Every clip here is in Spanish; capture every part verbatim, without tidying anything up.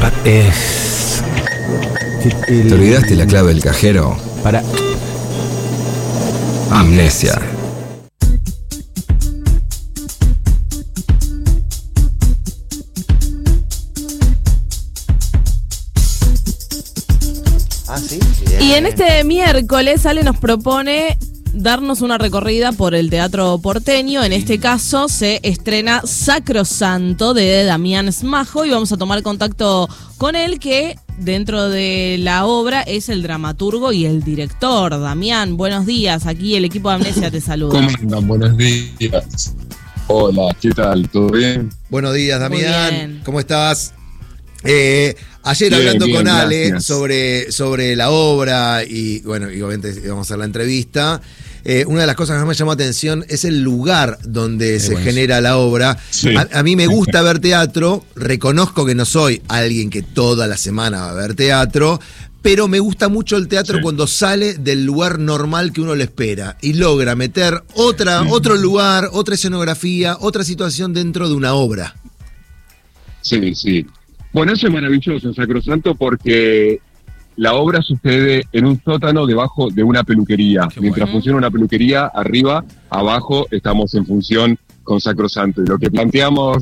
Es... El... ¿Te olvidaste la clave del cajero? Para... Amnesia. Ah, sí. Y en este miércoles Ale nos propone darnos una recorrida por el teatro porteño. En este caso se estrena Sacrosanto de Damián Smajo y vamos a tomar contacto con él, que dentro de la obra es el dramaturgo y el director. Damián, buenos días. Aquí el equipo de Amnesia te saluda. ¿Cómo andan? Buenos días. Hola, ¿qué tal? ¿Todo bien? Buenos días, Damián. Bien. ¿Cómo estás? Eh, ayer Bien, hablando bien, con Ale gracias. sobre, sobre la obra y bueno, y obviamente vamos a hacer la entrevista. Eh, una de las cosas que más me llamó la atención es el lugar donde se buenísimo. genera la obra. Sí. A, a mí me gusta ver teatro, reconozco que no soy alguien que toda la semana va a ver teatro, pero me gusta mucho el teatro Sí. cuando sale del lugar normal que uno le espera y logra meter otra, otro lugar, otra escenografía, otra situación dentro de una obra. Sí, sí. Bueno, eso es maravilloso en Sacrosanto porque la obra sucede en un sótano debajo de una peluquería. Qué Mientras bueno. funciona una peluquería, arriba, abajo, estamos en función con Sacrosanto. Y lo que planteamos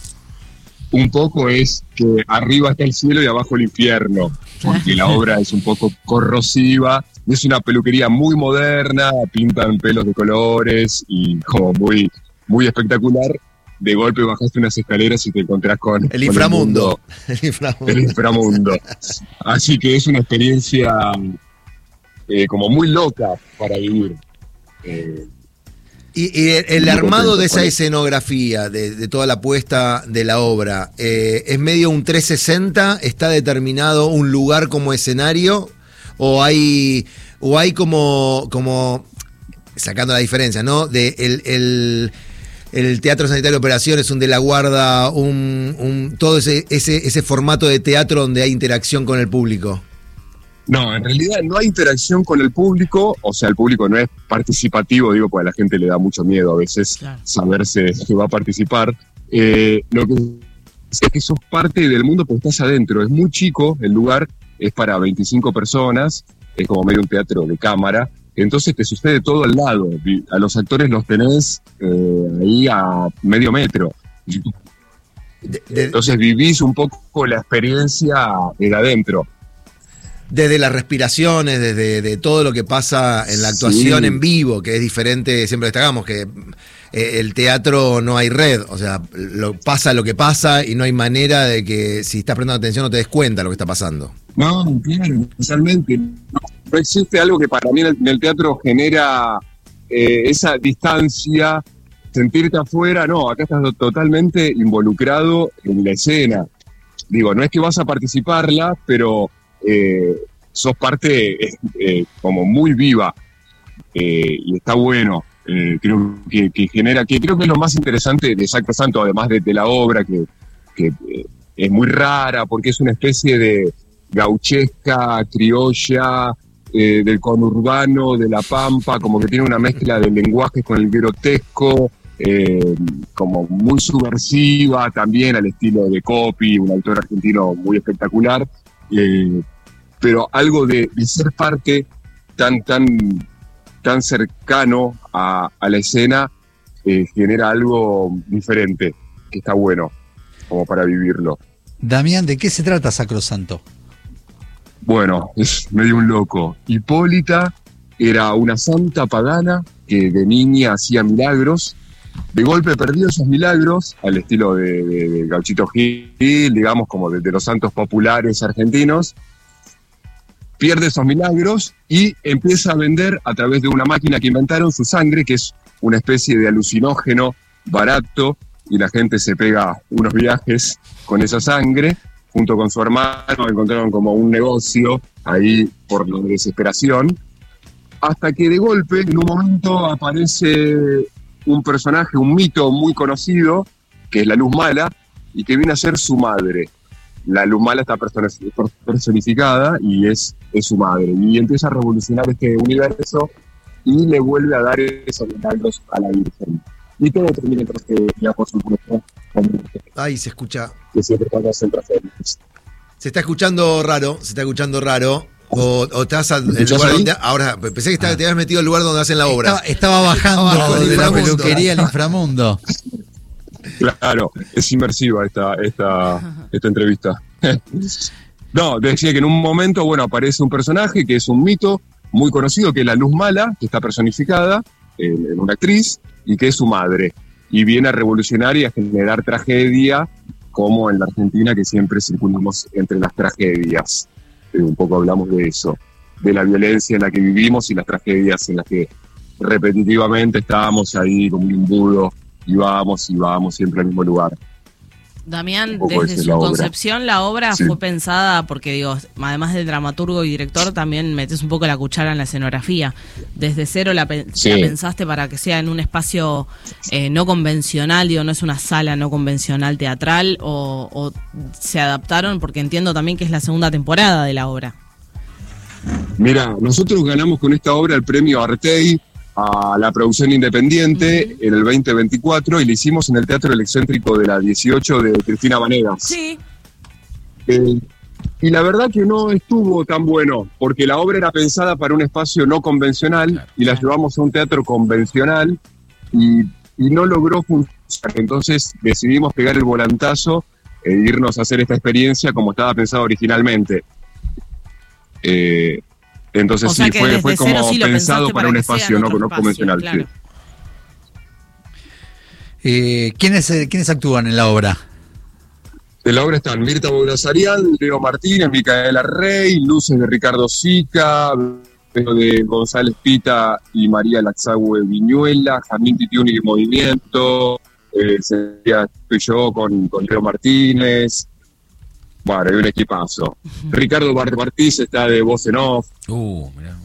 un poco es que arriba está el cielo y abajo el infierno, porque la obra es un poco corrosiva. Es una peluquería muy moderna, pintan pelos de colores y como muy, muy espectacular. De golpe bajaste unas escaleras y te encontrás con El con inframundo. el, El inframundo. el inframundo. Así que es una experiencia eh, como muy loca para vivir. Eh, Y, y el, el Muy armado contento de esa con eso. escenografía, de, de toda la puesta de la obra, eh, ¿es medio un trescientos sesenta? ¿Está determinado un lugar como escenario? ¿O hay, o hay como, como, sacando la diferencia, ¿no? De el, el, el Teatro Sanitario de Operaciones, un de la Guarda, un, un, todo ese, ese, ese formato de teatro donde hay interacción con el público? No, en realidad no hay interacción con el público, o sea, el público no es participativo, digo, porque a la gente le da mucho miedo a veces Claro. saberse que va a participar. Eh, lo que es que sos parte del mundo porque estás adentro, es muy chico el lugar, es para veinticinco personas, es como medio un teatro de cámara, entonces te sucede todo al lado, Vi- a los actores los tenés eh, ahí a medio metro. De- de- Entonces vivís un poco la experiencia de adentro. Desde las respiraciones, desde de todo lo que pasa en la actuación Sí. en vivo, que es diferente, siempre destacamos que eh, el teatro no hay red, o sea, lo, pasa lo que pasa y no hay manera de que si estás prestando atención no te des cuenta de lo que está pasando. No, claro, totalmente. No, no existe algo que para mí en el, en el teatro genera eh, esa distancia, sentirte afuera, no, acá estás totalmente involucrado en la escena. Digo, no es que vas a participarla, pero eh, sos parte eh, eh, como muy viva eh, y está bueno. Eh, creo que, que genera, que creo que es lo más interesante de Sacrosanto, además de, de la obra, que, que eh, es muy rara porque es una especie de gauchesca, criolla, eh, del conurbano, de la pampa, como que tiene una mezcla de lenguajes con el grotesco, eh, como muy subversiva también al estilo de Coppi, un autor argentino muy espectacular, eh, pero algo de, de ser parte tan, tan, tan cercano a, a la escena eh, genera algo diferente, que está bueno, como para vivirlo. Damián, ¿de qué se trata Sacrosanto? Bueno, es medio un loco. Hipólita era una santa pagana que de niña hacía milagros. De golpe perdió esos milagros, al estilo de, de, de Gauchito Gil, digamos, como de, de los santos populares argentinos. Pierde esos milagros y empieza a vender a través de una máquina que inventaron su sangre, que es una especie de alucinógeno barato, y la gente se pega unos viajes con esa sangre. Junto con su hermano encontraron como un negocio ahí por la desesperación, hasta que de golpe en un momento aparece un personaje, un mito muy conocido, que es la Luz Mala, y que viene a ser su madre. La Luz Mala está personificada y es, es su madre, y empieza a revolucionar este universo y le vuelve a dar esos milagros a la Virgen. Y todo termina en tragedia, por supuesto, Ay, se escucha, que siempre conocen tragedias. Se está escuchando raro, se está escuchando raro. O, o estás al el lugar ahí? donde. Ahora, pensé que estaba, ah. te habías metido al lugar donde hacen la obra. Estaba, estaba bajando Abajo, de la inframundo. peluquería al inframundo. Claro, es inmersiva esta, esta, esta entrevista. No, decía que en un momento, bueno, aparece un personaje que es un mito muy conocido, que es la Luz Mala, que está personificada en, en una actriz, y que es su madre. Y viene a revolucionar y a generar tragedia, como en la Argentina, que siempre circulamos entre las tragedias. Eh, un poco hablamos de eso, de la violencia en la que vivimos y las tragedias en las que repetitivamente estábamos ahí como un embudo, y vamos y vamos siempre al mismo lugar. Damián, Un poco desde esa es su la obra. concepción, la obra Sí. fue pensada, porque digo, además del dramaturgo y director, también metes un poco la cuchara en la escenografía. Desde cero la, pe- Sí. la pensaste para que sea en un espacio eh, no convencional, digo, no es una sala no convencional teatral, o, o se adaptaron, porque entiendo también que es la segunda temporada de la obra. Mira, nosotros ganamos con esta obra el premio Artey a la producción independiente Uh-huh. en el veinte veinticuatro, y lo hicimos en el Teatro El Excéntrico de la dieciocho de Cristina Vanegas. Sí. Eh, y la verdad que no estuvo tan bueno, porque la obra era pensada para un espacio no convencional, Claro, y la claro. llevamos a un teatro convencional y, y no logró funcionar. Entonces decidimos pegar el volantazo e irnos a hacer esta experiencia como estaba pensado originalmente. Eh, entonces O sea sí, que fue, desde fue cero como sí lo pensado pensaste para un que sea espacio en no, otro no espacio, convencional. claro. Sí. Eh, ¿quiénes, eh, ¿Quiénes actúan en la obra? En la obra están Mirta Bogdasarian, Leo Martínez, Micaela Rey, luces de Ricardo Sica, de González Pita y María Laxahue Viñuela, Jamín Titiuni de Movimiento, eh, sería estoy yo con, con Leo Martínez. Bueno, hay un equipazo. Ricardo Bart Bartiz está de voz en off, Uh, mirá.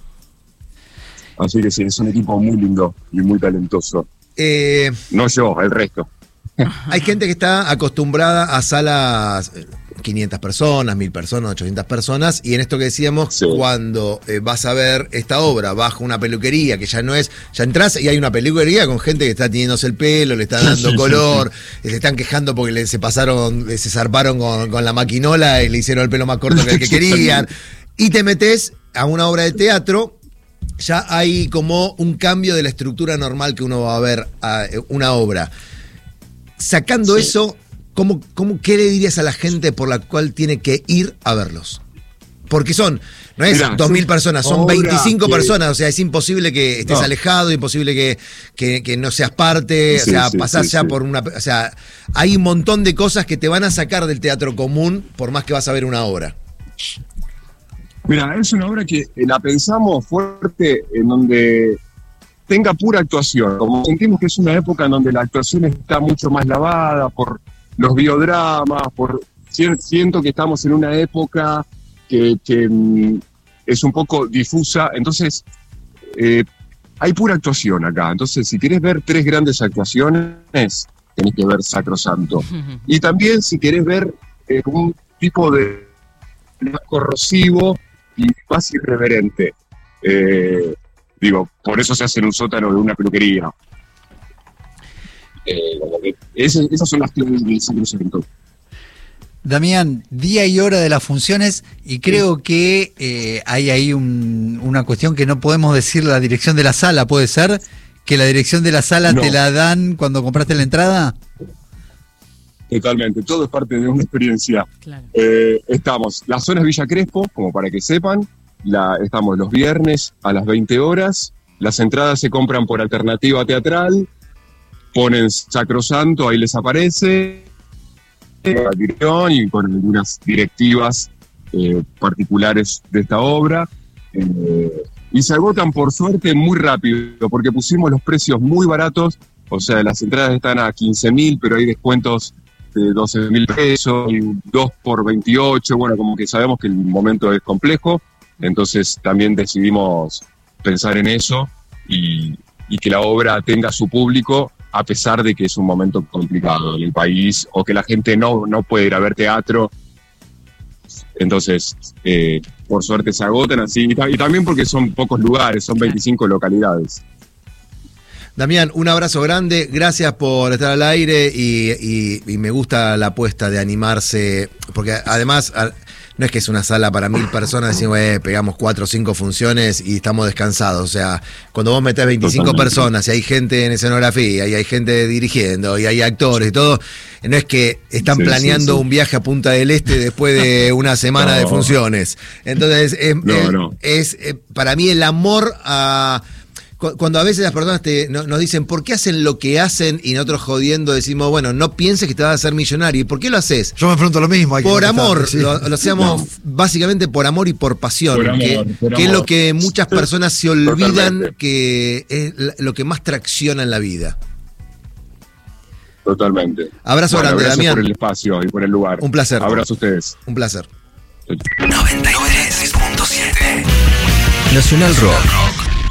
así que sí, es un equipo muy lindo y muy talentoso. Eh, No yo, el resto. hay gente que está acostumbrada a salas eh, quinientas personas, mil personas, ochocientas personas, y en esto que decíamos, Sí. cuando eh, vas a ver esta obra bajo una peluquería, que ya no es, ya entras y hay una peluquería con gente que está teniéndose el pelo, le están dando Sí, sí, color, eh, se están quejando porque le, se pasaron, eh, se zarparon con, con la maquinola y le hicieron el pelo más corto que el que querían, y te metes a una obra de teatro. Ya hay como un cambio de la estructura normal que uno va a ver a eh, una obra. Sacando Sí. eso, ¿cómo, cómo, ¿qué le dirías a la gente por la cual tiene que ir a verlos? Porque son, no es Mirá, dos mil son personas, son obras veinticinco que- personas, o sea, es imposible que estés No. alejado, imposible que, que, que no seas parte, Sí, o sea, sí, pasás sí, ya sí. por una... O sea, hay un montón de cosas que te van a sacar del teatro común por más que vas a ver una obra. Mira, es una obra que eh, la pensamos fuerte en donde tenga pura actuación. Como sentimos que es una época en donde la actuación está mucho más lavada por los biodramas, por si- siento que estamos en una época que, que, mm, es un poco difusa. Entonces, eh, hay pura actuación acá. Entonces, si querés ver tres grandes actuaciones, tenés que ver Sacrosanto. Y también si querés ver eh, un tipo de más corrosivo y más irreverente. Eh, digo, por eso se hace en un sótano de una peluquería. Eh, ese- esas son las claves del Sacrosanto. Damián, día y hora de las funciones, y creo que eh, hay ahí un- una cuestión que no podemos decir la dirección de la sala, ¿puede ser? ¿Que la dirección de la sala No. te la dan cuando compraste la entrada? Totalmente, todo es parte de una experiencia. Claro. Eh, estamos, la zona es Villa Crespo, como para que sepan, la, estamos los viernes a las veinte horas, las entradas se compran por alternativa teatral, ponen Sacrosanto, ahí les aparece, la dirección y con algunas directivas eh, particulares de esta obra, eh, y se agotan por suerte muy rápido, porque pusimos los precios muy baratos, o sea, las entradas están a quince mil, pero hay descuentos de doce mil pesos, y dos por veintiocho, bueno, como que sabemos que el momento es complejo, entonces también decidimos pensar en eso y, y que la obra tenga su público, a pesar de que es un momento complicado en el país, o que la gente no, no puede ir a ver teatro. Entonces, eh, por suerte se agotan así, y, ta- y también porque son pocos lugares, son veinticinco localidades. Damián, un abrazo grande, gracias por estar al aire y, y, y me gusta la apuesta de animarse, porque además no es que es una sala para mil personas, decimos, eh, pegamos cuatro o cinco funciones y estamos descansados, o sea, cuando vos metés veinticinco Totalmente. personas y hay gente en escenografía y hay gente dirigiendo y hay actores y todo, no es que están sí, planeando sí, sí. un viaje a Punta del Este después de una semana no. de funciones, entonces es, no, es, no. es, es para mí el amor a... Cuando a veces las personas te, no, nos dicen, ¿por qué hacen lo que hacen? Y nosotros jodiendo decimos, bueno, no pienses que te vas a hacer millonario. ¿Y por qué lo haces? Yo me pregunto lo mismo. Hay por amor, sí. lo, lo hacemos no. básicamente por amor y por pasión, por amor, que, por que es lo que muchas personas se olvidan Totalmente. que es lo que más tracciona en la vida. Totalmente. Abrazo bueno, grande, Damián. Por el espacio y por el lugar. Un placer. Abrazo a ustedes. Un placer. noventa y tres punto siete Nacional Rock.